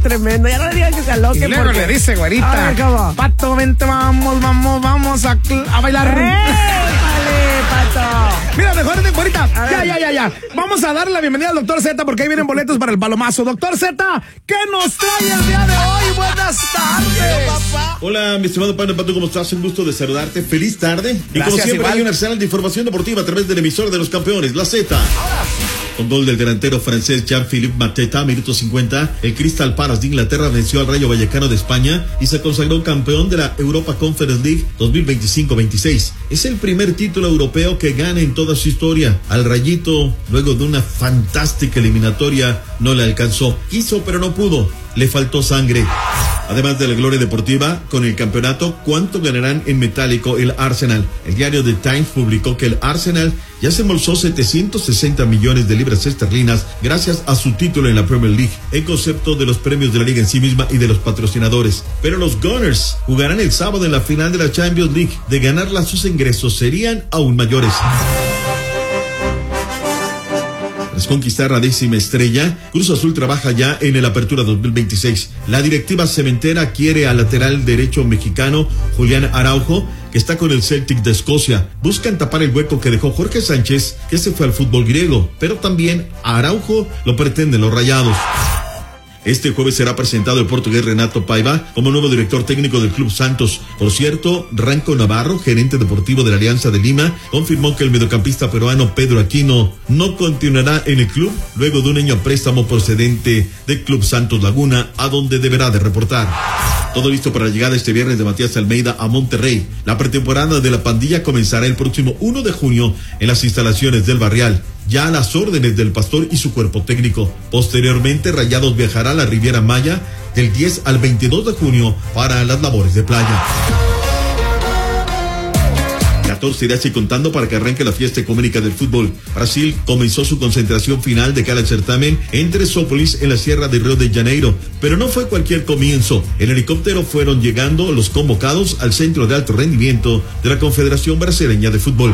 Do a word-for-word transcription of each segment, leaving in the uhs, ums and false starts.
Tremendo, ya no le digan que se aloque. Y luego porque... le dice, güerita. A ver, ¿cómo? Pato, vente, vamos, vamos, vamos a, a bailar. ¡Épale, Pato! Mira, mejor de güerita. Ya, ya, ya, ya. Vamos a darle la bienvenida al doctor Z porque ahí vienen boletos para el palomazo. Doctor Z, ¿qué nos trae el día de hoy? Buenas tardes. Hola, mi estimado padre Pato, ¿cómo estás? Un gusto de saludarte. Feliz tarde. Y Gracias, como siempre, igual. hay un arsenal de información deportiva a través del emisor de los campeones, la Z. Con gol del delantero francés Jean-Philippe Mateta, minuto cincuenta, el Crystal Palace de Inglaterra venció al Rayo Vallecano de España y se consagró campeón de la Europa Conference League dos mil veinticinco veintiséis. Es el primer título europeo que gana en toda su historia. Al Rayito, luego de una fantástica eliminatoria, no le alcanzó. Quiso, pero no pudo. Le faltó sangre. Además de la gloria deportiva, con el campeonato, ¿cuánto ganarán en metálico el Arsenal? El diario The Times publicó que el Arsenal ya se embolsó setecientos sesenta millones de libras esterlinas gracias a su título en la Premier League, en concepto de los premios de la liga en sí misma y de los patrocinadores. Pero los Gunners jugarán el sábado en la final de la Champions League. De ganarla, sus ingresos serían aún mayores. Tras conquistar la décima estrella, Cruz Azul trabaja ya en el Apertura dos mil veintiséis. La directiva cementera quiere al lateral derecho mexicano Julián Araujo, que está con el Celtic de Escocia. Buscan tapar el hueco que dejó Jorge Sánchez, que se fue al fútbol griego, pero también a Araujo lo pretenden los Rayados. Este jueves será presentado el portugués Renato Paiva como nuevo director técnico del Club Santos. Por cierto, Ranco Navarro, gerente deportivo de la Alianza de Lima, confirmó que el mediocampista peruano Pedro Aquino no continuará en el club luego de un año a préstamo procedente del Club Santos Laguna, a donde deberá de reportar. Todo listo para la llegada este viernes de Matías Almeida a Monterrey. La pretemporada de la pandilla comenzará el próximo uno de junio en las instalaciones del Barrial, ya a las órdenes del Pastor y su cuerpo técnico. Posteriormente, Rayados viajará a la Riviera Maya del diez al veintidós de junio para las labores de playa. catorce irá así contando para que arranque la fiesta ecuménica del fútbol. Brasil comenzó su concentración final de cara al certamen en Teresópolis, en la Sierra de Río de Janeiro, pero no fue cualquier comienzo. En helicóptero fueron llegando los convocados al Centro de Alto Rendimiento de la Confederación Brasileña de Fútbol.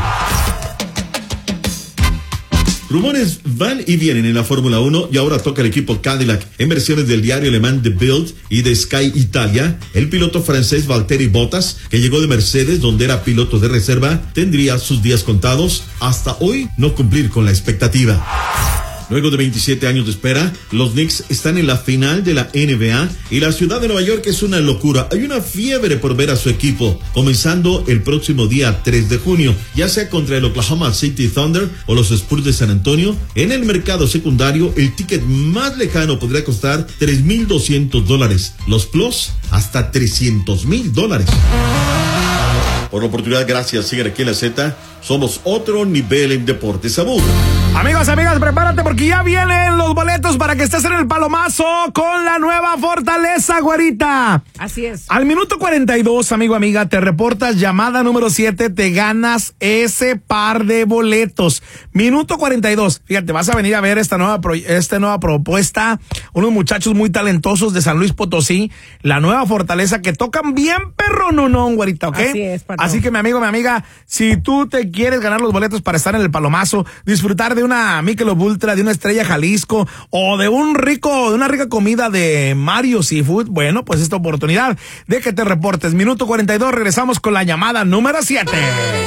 Rumores van y vienen en la Fórmula uno y ahora toca el equipo Cadillac. En versiones del diario alemán The Bild y de Sky Italia, el piloto francés Valtteri Bottas, que llegó de Mercedes donde era piloto de reserva, tendría sus días contados hasta hoy no cumplir con la expectativa. Luego de veintisiete años de espera, los Knicks están en la final de la N B A y la ciudad de Nueva York es una locura. Hay una fiebre por ver a su equipo, comenzando el próximo día tres de junio, ya sea contra el Oklahoma City Thunder o los Spurs de San Antonio. En el mercado secundario, el ticket más lejano podría costar tres mil doscientos dólares. Los plus, hasta trescientos mil dólares. Por la oportunidad, gracias. Sigan aquí en la Z. Somos otro nivel en deportes. Sabor. Amigos, amigas, prepárate porque ya vienen los boletos para que estés en el palomazo con la nueva Fortaleza, güerita. Así es. Al minuto cuarenta y dos, amigo, amiga, te reportas llamada número siete, te ganas ese par de boletos. Minuto cuarenta y dos. Fíjate, vas a venir a ver esta nueva, pro, esta nueva propuesta. Unos muchachos muy talentosos de San Luis Potosí. La nueva Fortaleza que tocan bien perro no, no, güerita, ¿ok? Así es, Pato. Así que, mi amigo, mi amiga, si tú te quieres ganar los boletos para estar en el palomazo, disfrutar de una Michelob Ultra, de una Estrella Jalisco o de un rico, de una rica comida de Mario Seafood, bueno, pues esta oportunidad de que te reportes. Minuto cuarenta y dos, regresamos con la llamada número siete.